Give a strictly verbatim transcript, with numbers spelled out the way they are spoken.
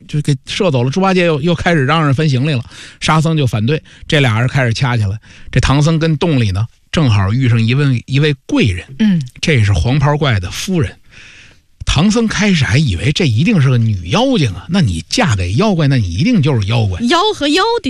就给射走了。猪八戒又又开始嚷嚷分行李了，沙僧就反对，这俩人开始掐起来。这唐僧跟洞里呢，正好遇上一位一位贵人， 嗯， 这是黄袍怪的夫人。唐僧开始还以为这一定是个女妖精啊，那你嫁给妖怪，那你一定就是妖怪。 妖和妖的